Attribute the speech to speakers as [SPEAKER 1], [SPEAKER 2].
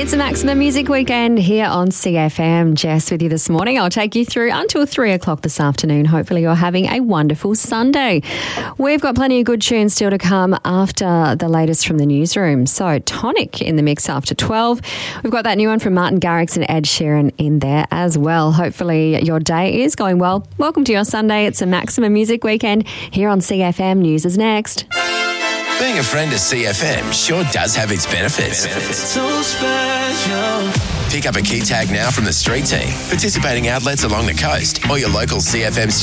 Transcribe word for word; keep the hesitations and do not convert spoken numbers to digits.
[SPEAKER 1] It's a Maximum Music Weekend here on C F M. Jess with you this morning. I'll take you through until three o'clock this afternoon. Hopefully you're having a wonderful Sunday. We've got plenty of good tunes still to come after the latest from the newsroom. So Tonic in the mix after twelve. We've got that new one from Martin Garrix and Ed Sheeran in there as well. Hopefully your day is going well. Welcome to your Sunday. It's a Maximum Music Weekend here on C F M. News is next.
[SPEAKER 2] Being a friend of C F M sure does have its benefits. benefits. So special. Pick up a key tag now from the street team, participating outlets along the coast, or your local C F M